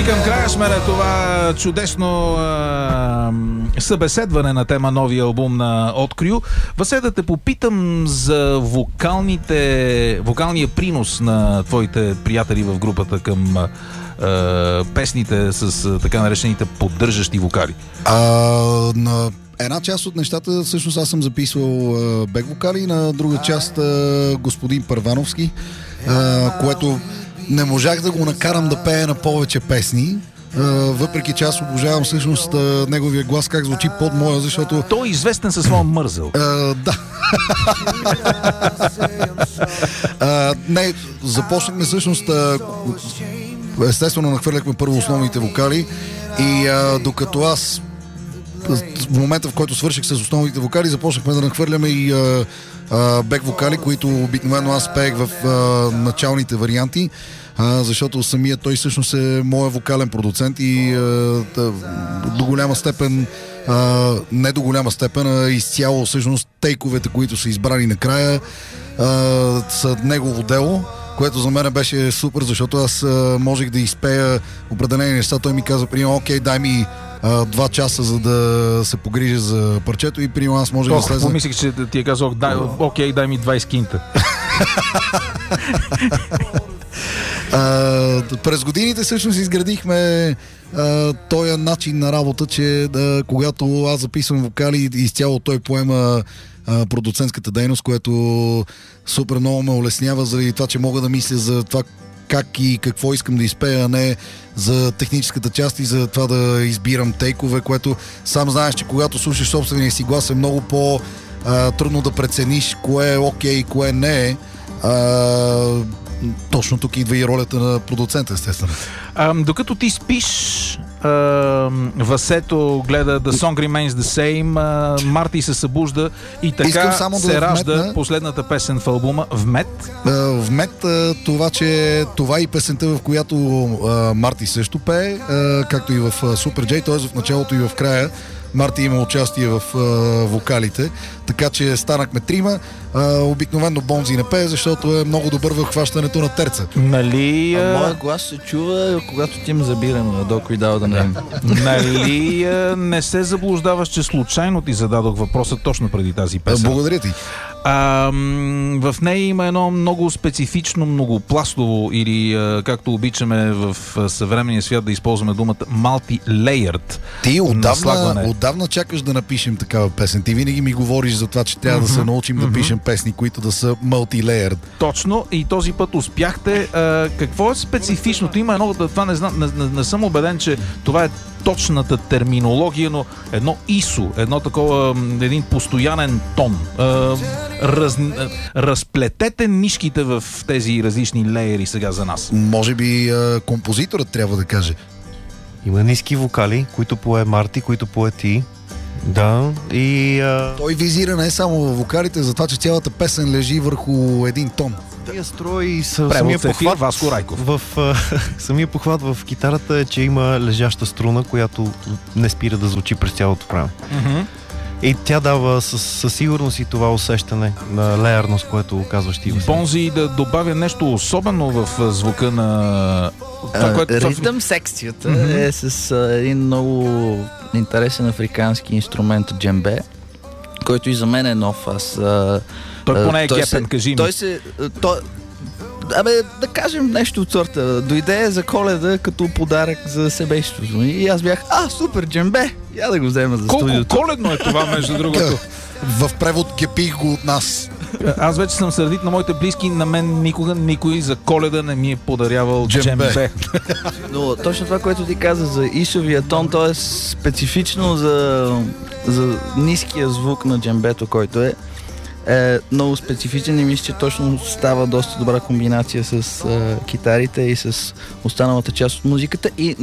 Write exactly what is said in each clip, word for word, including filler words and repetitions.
почти към края сме на това чудесно а, събеседване на тема новия албум на Открю. Васе, да те попитам за вокалните, вокалния принос на твоите приятели в групата към а, песните с а, така наречените поддържащи вокали. А, на една част от нещата всъщност аз съм записвал а, бек вокали, на друга част а, господин Първановски, а, което не можах да го накарам да пее на повече песни, а, въпреки че аз обожавам всъщност а, неговия глас как звучи под моя, защото... Той е известен със своя мързъл. А, да. а, не, започнахме всъщност... А, естествено нахвърляхме първо основните вокали и а, докато аз в момента, в който свърших с основните вокали, започнахме да нахвърляме и а, а, бек вокали, които обикновено аз пеех в а, началните варианти, а, защото самия той всъщност е моят вокален продуцент и а, да, до голяма степен, а, не до голяма степен, а изцяло всъщност тейковете, които са избрани накрая, а, са негово дело, което за мен беше супер, защото аз а, можех да изпея определени неща. Той ми каза, примерно, окей, дай ми а, два часа, за да се погрижа за парчето и примерно аз можех да слеза... Помислих, че ти е казал, дай, окей, дай ми двайсет кинта. а, през годините всъщност изградихме а, този начин на работа, че да, когато аз записвам вокали, изцяло той поема а, продуцентската дейност, което супер много ме улеснява заради това, че мога да мисля за това как и какво искам да изпея, а не за техническата част и за това да избирам тейкове, което сам знаеш, че когато слушаш собствения си глас е много по-трудно да прецениш кое е окей и кое не е. А, точно тук идва и ролята на продуцента, естествено. А, докато ти спиш, а, Васето гледа The Song Remains the Same, а, Марти се събужда и така се да ражда вметна последната песен в албума Вмет. А, Вмет, а, това, че това и песента, в която а, Марти също пее, а, както и в Super J, т.е. в началото и в края. Марти има участие в а, вокалите, така че станахме трима. А, обикновено Бонзи не пее, защото е много добър в хващането на терца. Нали... А моят глас се чува, когато ти ме забирам на Доко и дал да не. Нали не се заблуждаваш, че случайно ти зададох въпроса точно преди тази песен. Благодаря ти. А, в нея има едно много специфично, многопластово или а, както обичаме в съвременния свят да използваме думата multi-layered. Ти отдавна, отдавна чакаш да напишем такава песен. Ти винаги ми говориш за това, че трябва mm-hmm. да се научим mm-hmm. да пишем песни, които да са multi-layered. Точно, и този път успяхте. А, какво е специфичното? Има едно, това не, знам, не, не, не съм убеден, че това е точната терминология, но едно исо, едно такова, един постоянен тон. А, раз, разплетете нишките в тези различни леери сега за нас. Може би а, композиторът трябва да каже. Има ниски вокали, които пое Марти, които пое ти. Да, и... А... Той визира не само в вокалите, за това, че цялата песен лежи върху един тон. Тия строи са самия похват, Васко Райков. В, а, самия похват в китарата е, че има лежаща струна, която не спира да звучи през цялото време. Mm-hmm. И тя дава със, със сигурност и това усещане на леерност, което казваш ти. Бонзи, да добавя нещо особено в звука на... Това, което... Ритъм секцията mm-hmm. е с а, един много интересен африкански инструмент джембе, който и за мен е нов. Аз, а, той поне е той гепен, се, кажи ми. Той се... Той, абе, да кажем нещо от сорта. Дойде за Коледа като подарък за семейството. И аз бях, а, супер, джембе! Я да го взема за Колко студиото. Колко коледно е това, между другото? В превод гепих го от нас. Аз вече съм сърдит на моите близки, на мен никога никой за Коледа не ми е подарявал джембе. Но точно това, което ти каза за исовия тон, то е специфично за, за ниския звук на джембето, който е, е много специфичен и мисля, че точно става доста добра комбинация с е, китарите и с останалата част от музиката и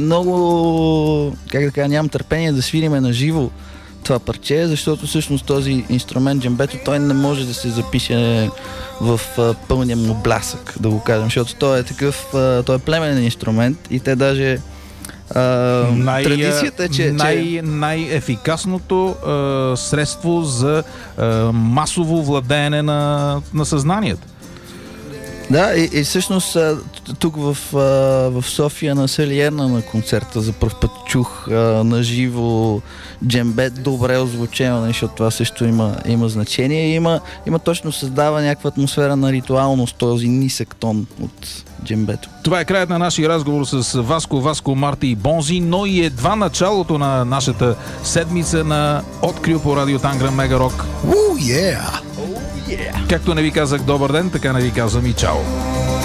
много, как да кажа, нямам търпение да свириме на живо това парче, защото всъщност този инструмент джембето, той не може да се запише в а, пълния му блясък, да го кажем, защото той е такъв, а, той е племенен инструмент и те даже а, най, традицията е, че... Най, че... най-ефикасното а, средство за а, масово владеене на, на съзнанието. Да, и, и всъщност а, т- тук в, а, в София на Селиерна на концерта за първ път чух а, на живо джембет, добре озвучено, защото това също има, има значение. И има, има точно създава някаква атмосфера на ритуалност, този нисък тон от джембето. Това е краят на нашия разговор с Васко, Васко, Марти и Бонзи, но и едва началото на нашата седмица на Открил по Радио Танграм Мега Рок. Уу, yeah! Както не ви казах добър ден, така не ви казвам и чао.